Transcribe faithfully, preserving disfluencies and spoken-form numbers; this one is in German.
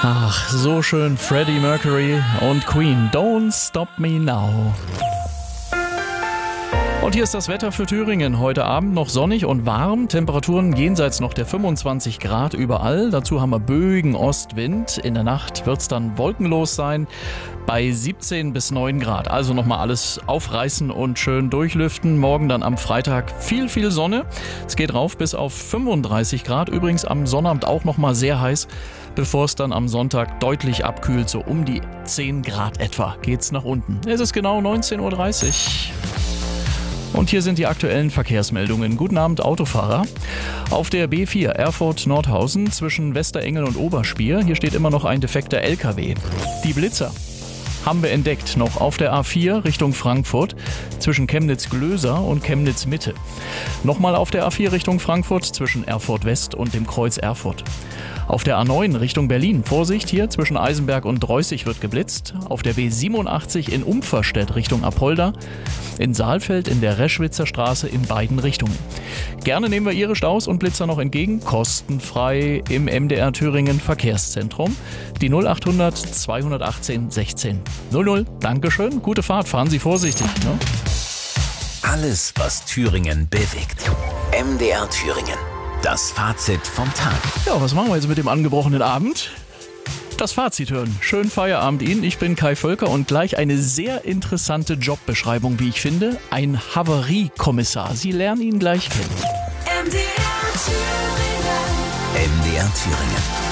Ach, so schön Freddie Mercury und Queen. Don't Stop Me Now. Und hier ist das Wetter für Thüringen. Heute Abend noch sonnig und warm. Temperaturen jenseits noch der fünfundzwanzig Grad überall. Dazu haben wir Bögen Ostwind. In der Nacht wird es dann wolkenlos sein bei siebzehn bis neun Grad. Also nochmal alles aufreißen und schön durchlüften. Morgen dann am Freitag viel, viel Sonne. Es geht rauf bis auf fünfunddreißig Grad. Übrigens am Sonnabend auch nochmal sehr heiß, bevor es dann am Sonntag deutlich abkühlt. So um die zehn Grad etwa geht's nach unten. Es ist genau neunzehn Uhr dreißig. Und hier sind die aktuellen Verkehrsmeldungen. Guten Abend, Autofahrer. Auf der B vier Erfurt-Nordhausen zwischen Westerengel und Oberspier. Hier steht immer noch ein defekter L K W. Die Blitzer haben wir entdeckt, noch auf der A vier Richtung Frankfurt zwischen Chemnitz-Glöser und Chemnitz-Mitte. Nochmal auf der A vier Richtung Frankfurt zwischen Erfurt-West und dem Kreuz Erfurt. Auf der A neun Richtung Berlin, Vorsicht, hier zwischen Eisenberg und Dreußig wird geblitzt. Auf der B siebenundachtzig in Umferstedt Richtung Apolda. In Saalfeld in der Reschwitzer Straße in beiden Richtungen. Gerne nehmen wir Ihre Staus und Blitzer noch entgegen, kostenfrei im M D R Thüringen Verkehrszentrum. Die null achthundert zweihundertachtzehn sechzehn null null. Dankeschön, gute Fahrt, fahren Sie vorsichtig. Ne? Alles, was Thüringen bewegt. M D R Thüringen. Das Fazit vom Tag. Ja, was machen wir jetzt mit dem angebrochenen Abend? Das Fazit hören. Schönen Feierabend Ihnen. Ich bin Kai Völker und gleich eine sehr interessante Jobbeschreibung, wie ich finde. Ein Havariekommissar. Sie lernen ihn gleich kennen. M D R Thüringen. M D R Thüringen.